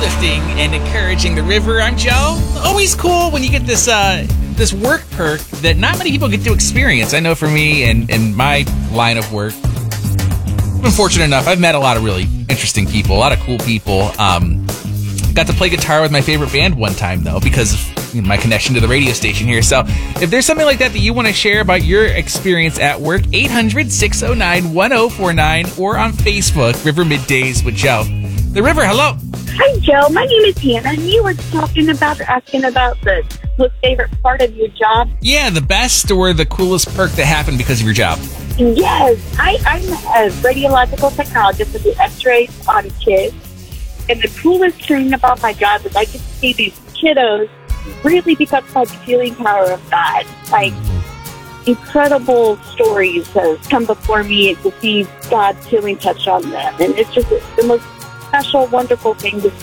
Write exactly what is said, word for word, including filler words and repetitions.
uplifting and encouraging the river. I'm Joe. Always cool when you get this uh, this work perk that not many people get to experience. I know for me and, and my line of work, I've been fortunate enough. I've met a lot of really interesting people, a lot of cool people. Um, got to play guitar with my favorite band one time, though, because of you know, my connection to the radio station here. So if there's something like that that you want to share about your experience at work, eight hundred, six oh nine, one oh four nine or on Facebook, River Middays with Joe. The River, hello. Hi, Joe. My name is Hannah, and you were talking about, asking about the most favorite part of your job. Yeah, the best or the coolest perk that happened because of your job. Yes. I, I'm a radiological technologist that do x-rays on kids. And the coolest thing about my job is I get to see these kiddos really become by the healing power of God. Like, incredible stories have come before me to see God's healing touch on them. And it's just the most special, wonderful thing to